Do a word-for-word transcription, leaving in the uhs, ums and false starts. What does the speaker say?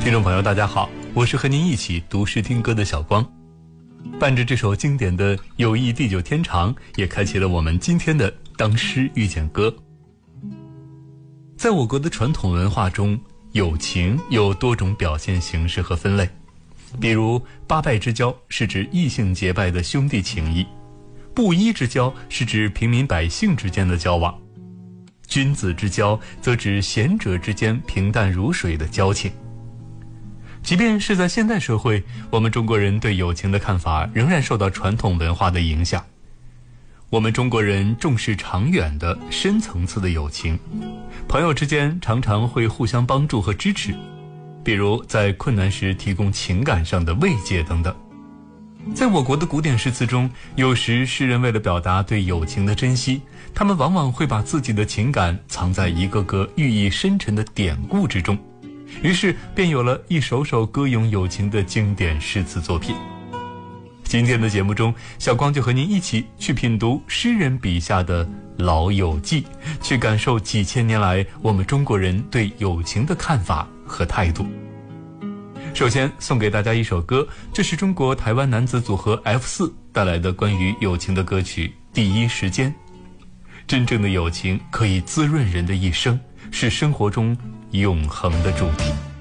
听众朋友大家好，我是和您一起读诗听歌的小光。伴着这首经典的《友谊地久天长》，也开启了我们今天的当诗遇见歌。在我国的传统文化中，友情有多种表现形式和分类，比如八拜之交是指异性结拜的兄弟情谊，布衣之交是指平民百姓之间的交往，君子之交则指贤者之间平淡如水的交情。即便是在现代社会，我们中国人对友情的看法仍然受到传统文化的影响。我们中国人重视长远的深层次的友情，朋友之间常常会互相帮助和支持，比如在困难时提供情感上的慰藉等等。在我国的古典诗词中，有时诗人为了表达对友情的珍惜，他们往往会把自己的情感藏在一个个寓意深沉的典故之中，于是便有了一首首歌咏友情的经典诗词作品。今天的节目中，小光就和您一起去品读诗人笔下的老友记，去感受几千年来我们中国人对友情的看法和态度。首先送给大家一首歌，这是中国台湾男子组合 F 四 带来的关于友情的歌曲《第一时间》。真正的友情可以滋润人的一生，是生活中永恒的主题。